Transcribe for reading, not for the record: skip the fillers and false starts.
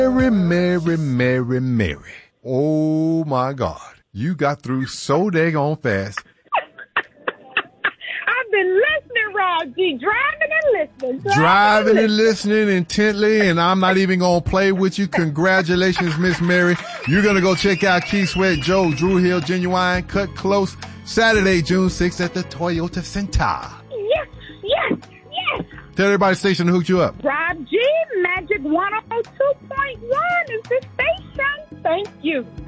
Mary, Mary, Mary. Oh my God. You got through so daggone fast. I've been listening, Rob G. Driving and listening. Driving and listening intently, and I'm not even going to play with you. Congratulations, Miss Mary. You're going to go check out Keith Sweat, Joe, Drew Hill, Genuine, Cut Close, Saturday, June 6th at the Toyota Center. Yes, yes, yes. Tell everybody station to hook you up. Rob G, Magic 102.1 is the station. Thank you.